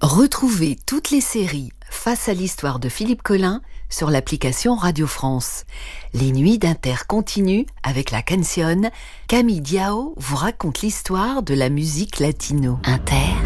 Retrouvez toutes les séries Face à l'histoire de Philippe Collin sur l'application Radio France. Les nuits d'Inter continuent avec la canción. Camille Diao vous raconte l'histoire de la musique latino. Inter.